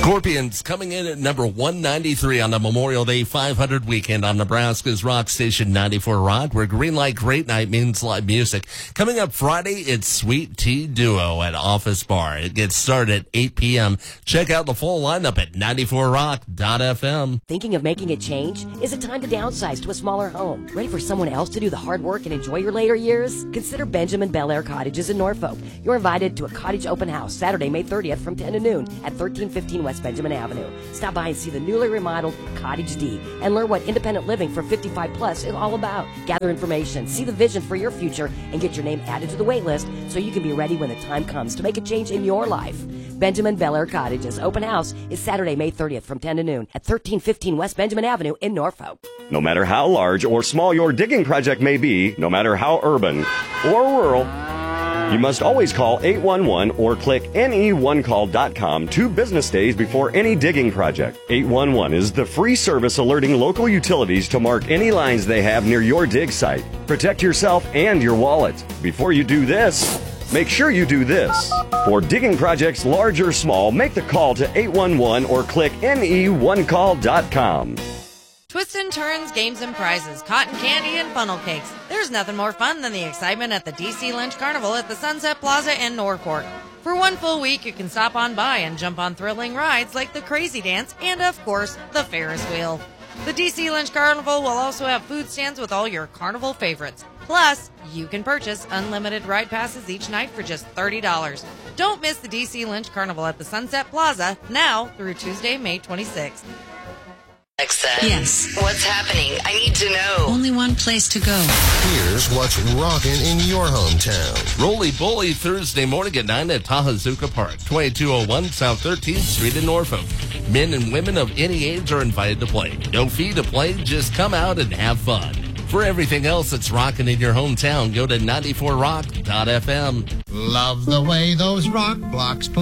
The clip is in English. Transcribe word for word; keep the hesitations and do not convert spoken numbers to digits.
Scorpions coming in at number one ninety-three on the Memorial Day five hundred weekend on Nebraska's rock station ninety-four Rock, where Green Light Great Night means live music. Coming up Friday, it's Sweet Tea Duo at Office Bar. It gets started at eight p.m. Check out the full lineup at ninety-four rock dot f m. Thinking of making a change? Is it time to downsize to a smaller home? Ready for someone else to do the hard work and enjoy your later years? Consider Benjamin Bel Air Cottages in Norfolk. You're invited to a cottage open house Saturday, May thirtieth from ten to noon at thirteen fifteen West Benjamin Avenue. Stop by and see the newly remodeled Cottage D and learn what independent living for fifty-five plus is all about. Gather information, see the vision for your future, and get your name added to the wait list so you can be ready when the time comes to make a change in your life. Benjamin Bel Air Cottages open house is Saturday, May thirtieth from ten to noon at thirteen fifteen West Benjamin Avenue in Norfolk. No matter how large or small your digging project may be, no matter how urban or rural, you must always call eight one one or click N E one call dot com two business days before any digging project. eight one one is the free service alerting local utilities to mark any lines they have near your dig site. Protect yourself and your wallet. Before you do this, make sure you do this. For digging projects large or small, make the call to eight one one or click N E one call dot com. Twists and turns, games and prizes, cotton candy and funnel cakes. There's nothing more fun than the excitement at the D C Lynch Carnival at the Sunset Plaza in Norfolk. For one full week, you can stop on by and jump on thrilling rides like the Crazy Dance and, of course, the Ferris wheel. The D C Lynch Carnival will also have food stands with all your carnival favorites. Plus, you can purchase unlimited ride passes each night for just thirty dollars. Don't miss the D C Lynch Carnival at the Sunset Plaza now through Tuesday, May twenty-sixth. Alexa. Yes. What's happening? I need to know. Only one place to go. Here's what's rocking in your hometown. Roly Bully Thursday morning at nine at Tahazuka Park, twenty-two oh one South thirteenth Street in Norfolk. Men and women of any age are invited to play. No fee to play, just come out and have fun. For everything else that's rocking in your hometown, go to ninety-four rock dot f m. Love the way those rock blocks play.